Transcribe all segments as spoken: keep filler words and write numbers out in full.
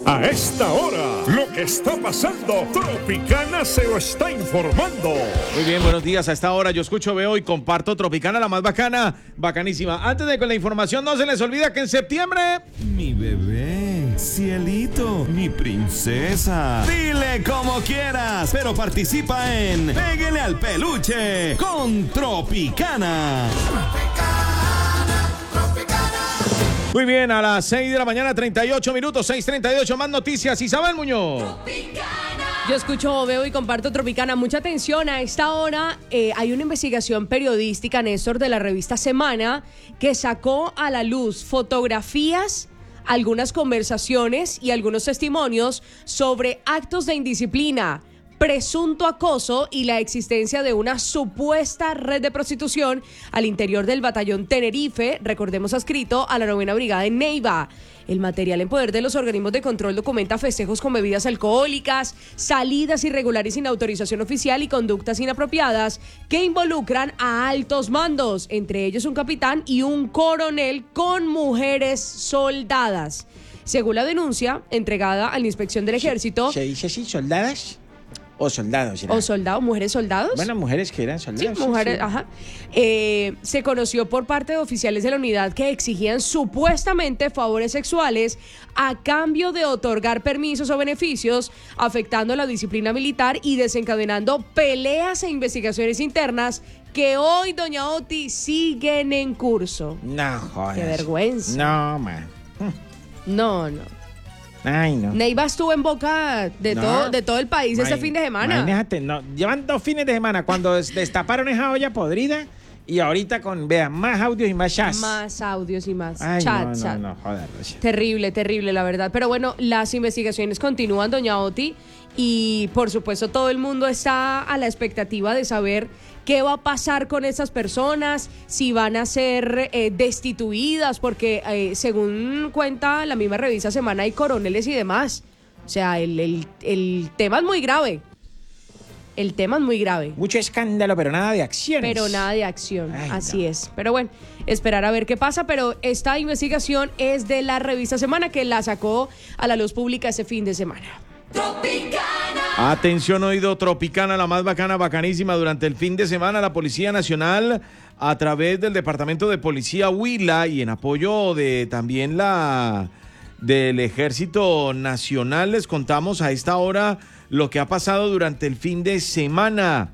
A esta hora, lo que está pasando, Tropicana se lo está informando. Muy bien, buenos días. A esta hora yo escucho, veo y comparto Tropicana, la más bacana, bacanísima. Antes de con la información, no se les olvida que en septiembre... Mi bebé, cielito, mi princesa. Dile como quieras, pero participa en Pégale al Peluche con Tropicana. Muy bien, a las seis de la mañana, treinta y ocho minutos, seis treinta y ocho, más noticias. Isabel Muñoz. Yo escucho, veo y comparto Tropicana. Mucha atención, a esta hora eh, hay una investigación periodística, Néstor, de la revista Semana, que sacó a la luz fotografías, algunas conversaciones y algunos testimonios sobre actos de indisciplina, presunto acoso y la existencia de una supuesta red de prostitución al interior del batallón Tenerife, recordemos adscrito a la novena brigada en Neiva. El material en poder de los organismos de control documenta festejos con bebidas alcohólicas, salidas irregulares sin autorización oficial y conductas inapropiadas que involucran a altos mandos, entre ellos un capitán y un coronel con mujeres soldadas. Según la denuncia entregada a la inspección del ejército... ¿Se dice así, soldadas? O soldados. ¿Era? O soldados, mujeres soldados. Bueno, mujeres que eran soldados. Sí, mujeres, sí, sí. Ajá. Eh, se conoció por parte de oficiales de la unidad que exigían supuestamente favores sexuales a cambio de otorgar permisos o beneficios, afectando la disciplina militar y desencadenando peleas e investigaciones internas que hoy, doña Oti, siguen en curso. No, joder. Qué vergüenza. No, man. No, no. Ay, no. Neiva estuvo en boca de, no. todo, de todo el país este fin de semana. Imagínate, no. Llevan dos fines de semana cuando destaparon esa olla podrida y ahorita con, vean, más audios y más chats. Más audios y más Ay, chats. No, no, no, joder. Terrible, terrible, la verdad. Pero bueno, las investigaciones continúan, doña Oti, y por supuesto todo el mundo está a la expectativa de saber qué va a pasar con esas personas, si van a ser eh, destituidas, porque eh, según cuenta la misma revista Semana hay coroneles y demás. O sea, el, el, el tema es muy grave. El tema es muy grave. Mucho escándalo, pero nada de acciones. Pero nada de acción, Ay, así no. es. Pero bueno, esperar a ver qué pasa, pero esta investigación es de la revista Semana, que la sacó a la luz pública ese fin de semana. Tropicana. Atención, oído, Tropicana, la más bacana, bacanísima. Durante el fin de semana, la Policía Nacional, a través del Departamento de Policía Huila y en apoyo de también la del Ejército Nacional, les contamos a esta hora lo que ha pasado durante el fin de semana.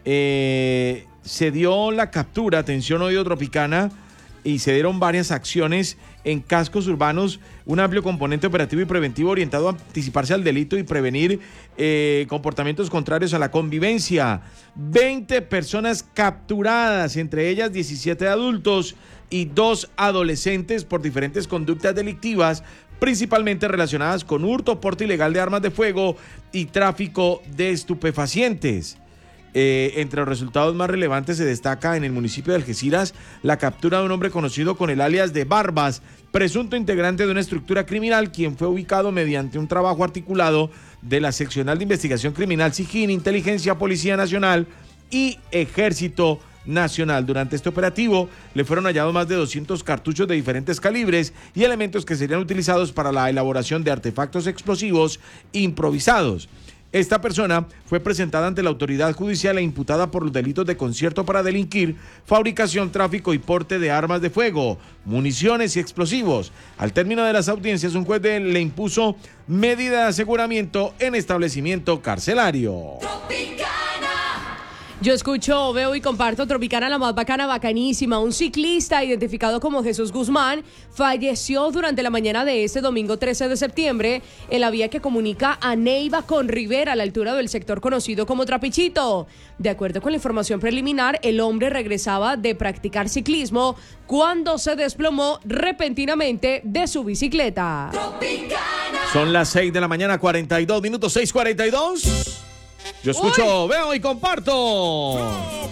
Eh, se dio la captura, atención, oído, Tropicana, y se dieron varias acciones en cascos urbanos, un amplio componente operativo y preventivo orientado a anticiparse al delito y prevenir eh, comportamientos contrarios a la convivencia. veinte personas capturadas, entre ellas diecisiete adultos y dos adolescentes por diferentes conductas delictivas, principalmente relacionadas con hurto, porte ilegal de armas de fuego y tráfico de estupefacientes. Eh, entre los resultados más relevantes se destaca en el municipio de Algeciras la captura de un hombre conocido con el alias de Barbas, presunto integrante de una estructura criminal, quien fue ubicado mediante un trabajo articulado de la Seccional de Investigación Criminal SIGIN, Inteligencia, Policía Nacional y Ejército Nacional. Durante este operativo le fueron hallados más de doscientos cartuchos de diferentes calibres y elementos que serían utilizados para la elaboración de artefactos explosivos improvisados. Esta persona fue presentada ante la autoridad judicial e imputada por los delitos de concierto para delinquir, fabricación, tráfico y porte de armas de fuego, municiones y explosivos. Al término de las audiencias, un juez de, le impuso medida de aseguramiento en establecimiento carcelario. Yo escucho, veo y comparto Tropicana, la más bacana, bacanísima. Un ciclista identificado como Jesús Guzmán falleció durante la mañana de este domingo trece de septiembre en la vía que comunica a Neiva con Rivera, a la altura del sector conocido como Trapichito. De acuerdo con la información preliminar, el hombre regresaba de practicar ciclismo cuando se desplomó repentinamente de su bicicleta. Tropicana. Son las seis de la mañana, cuarenta y dos minutos, seis cuarenta y dos. Yo escucho, Uy. veo y comparto.